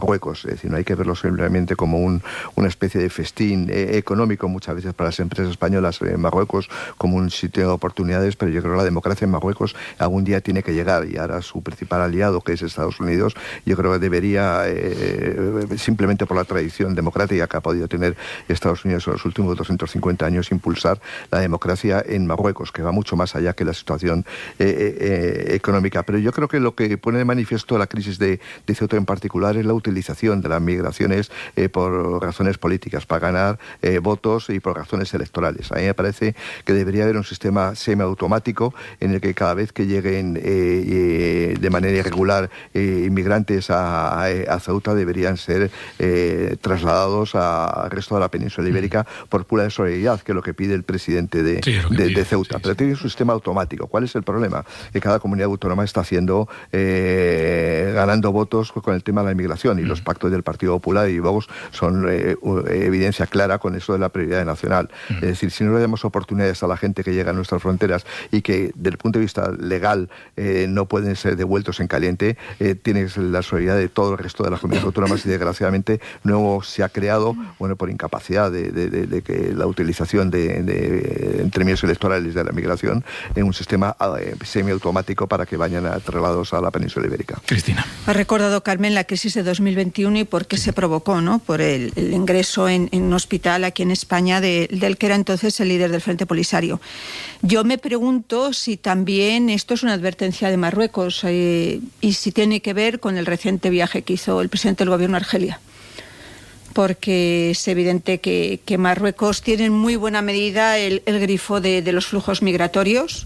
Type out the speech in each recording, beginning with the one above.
Marruecos. Es decir, no hay que verlo simplemente como una especie de festín económico muchas veces para las empresas españolas en Marruecos, como un sitio de oportunidades, pero yo creo que la democracia en Marruecos algún día tiene que llegar, y ahora su principal aliado, que es Estados Unidos, yo creo que debería, simplemente por la tradición democrática que ha podido tener Estados Unidos en los últimos 250 años, impulsar la democracia en Marruecos, que va mucho más allá que la situación económica. Pero yo creo que lo que pone de manifiesto la crisis de Ceuta en particular es la utilización de las migraciones por razones políticas, para ganar votos y por razones electorales. A mí me parece que debería haber un sistema semiautomático en el que cada vez que lleguen de manera irregular inmigrantes a Ceuta deberían ser trasladados al resto de la península ibérica por pura solidaridad, que es lo que pide el presidente de Ceuta. Pero tiene un sistema automático. ¿Cuál es el problema? Que cada comunidad autónoma está haciendo, ganando votos con el tema de la inmigración, y los pactos del Partido Popular y Vox son evidencia clara con eso de la prioridad nacional. Es decir, si no le damos oportunidades a la gente que llega a nuestras fronteras y que desde el punto de vista legal no pueden ser devueltos en caliente, tienes la solidaridad de todo el resto de las comunidades autónomas, y desgraciadamente no se ha creado, por incapacidad de que la utilización entre medios electorales de la migración, en un sistema semiautomático para que vayan trasladados a la península ibérica. Cristina. Ha recordado, Carmen, la crisis de 2021 y por qué se provocó, ¿no? Por el ingreso en un hospital aquí en España del que era entonces el líder del Frente Polisario. Yo me pregunto si también esto es una advertencia de Marruecos y si tiene que ver con el reciente viaje que hizo el presidente del gobierno a Argelia. Porque es evidente que Marruecos tiene en muy buena medida el grifo de los flujos migratorios.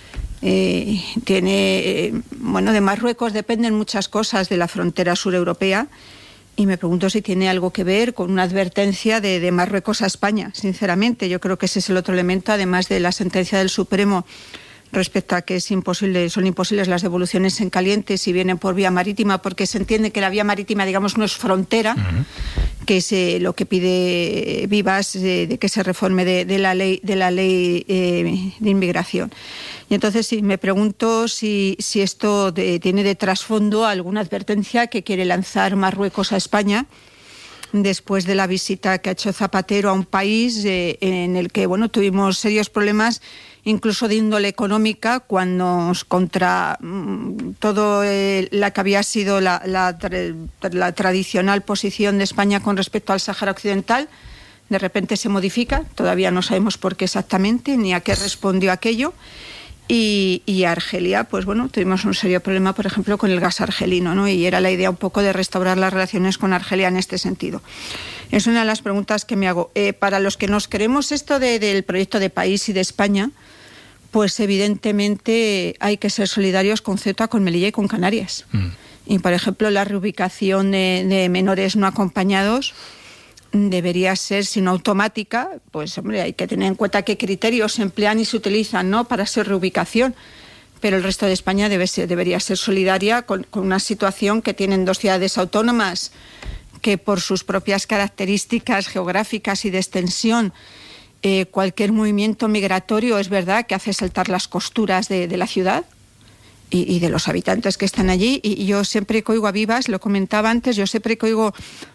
De Marruecos dependen muchas cosas de la frontera sureuropea, y me pregunto si tiene algo que ver con una advertencia de Marruecos a España. Sinceramente, yo creo que ese es el otro elemento, además de la sentencia del Supremo respecto a que son imposibles las devoluciones en caliente si vienen por vía marítima, porque se entiende que la vía marítima, digamos, no es frontera, que es lo que pide Vivas, de que se reforme de la ley de inmigración. Y entonces sí, me pregunto si esto tiene de trasfondo alguna advertencia que quiere lanzar Marruecos a España después de la visita que ha hecho Zapatero a un país en el que tuvimos serios problemas, incluso de índole económica, cuando contra todo la que había sido la tradicional posición de España con respecto al Sáhara Occidental, de repente se modifica. Todavía no sabemos por qué exactamente ni a qué respondió aquello. Y Argelia, tuvimos un serio problema, por ejemplo, con el gas argelino, ¿no? Y era la idea un poco de restaurar las relaciones con Argelia en este sentido. Es una de las preguntas que me hago. Para los que nos queremos esto del proyecto de país y de España, pues evidentemente hay que ser solidarios con Ceuta, con Melilla y con Canarias. Y, por ejemplo, la reubicación de menores no acompañados debería ser, si no automática, hay que tener en cuenta qué criterios se emplean y se utilizan, ¿no?, para su reubicación. Pero el resto de España debería ser solidaria con una situación que tienen dos ciudades autónomas que, por sus propias características geográficas y de extensión, cualquier movimiento migratorio es verdad que hace saltar las costuras de la ciudad y de los habitantes que están allí. Y yo siempre que oigo a Vivas, lo comentaba antes, yo siempre que oigo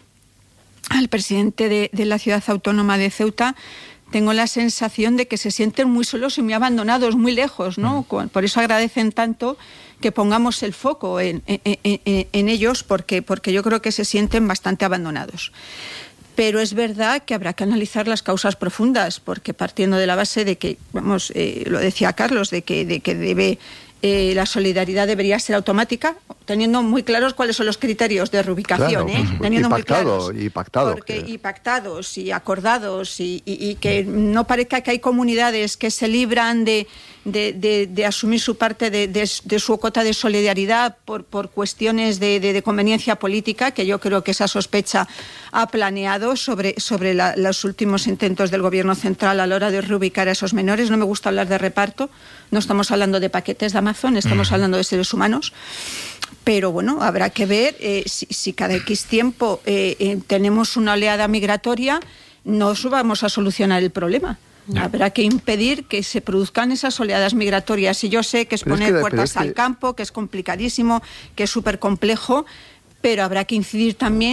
al presidente de la ciudad autónoma de Ceuta, tengo la sensación de que se sienten muy solos y muy abandonados, muy lejos, ¿no? Por eso agradecen tanto que pongamos el foco en ellos, porque yo creo que se sienten bastante abandonados. Pero es verdad que habrá que analizar las causas profundas, porque partiendo de la base de que, lo decía Carlos, de que debe la solidaridad debería ser automática, teniendo muy claros cuáles son los criterios de reubicación, teniendo muy claros, y pactados y acordados, y que no parezca que hay comunidades que se libran de asumir su parte de su cuota de solidaridad por cuestiones de conveniencia política, que yo creo que esa sospecha ha planeado sobre los últimos intentos del gobierno central a la hora de reubicar a esos menores. No me gusta hablar de reparto, no estamos hablando de paquetes de Amazon, estamos hablando de seres humanos. Pero habrá que ver si cada X tiempo tenemos una oleada migratoria, no vamos a solucionar el problema. Habrá que impedir que se produzcan esas oleadas migratorias. Y yo sé que es poner puertas al campo, que es complicadísimo, que es súper complejo, pero habrá que incidir también